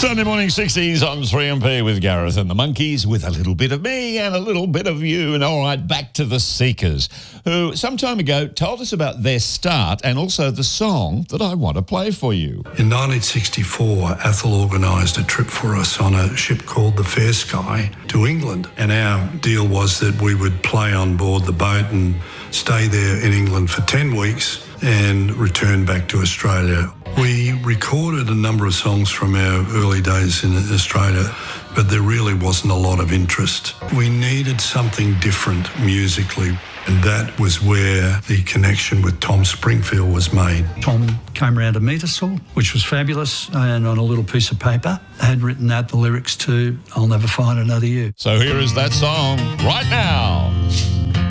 Sunday morning 60s on 3MP with Gareth and the Monkeys, with a little bit of me and a little bit of you. And all right, back to the Seekers, who some time ago told us about their start and also the song that I want to play for you. In 1964, Athol organised a trip for us on a ship called the Fair Sky to England. And our deal was that we would play on board the boat and stay there in England for 10 weeks and return back to Australia. We recorded a number of songs from our early days in Australia, but there really wasn't a lot of interest. We needed something different musically, and that was where the connection with Tom Springfield was made. Tom came around to meet us all, which was fabulous, and on a little piece of paper had written out the lyrics to I'll Never Find Another You. So here is that song right now.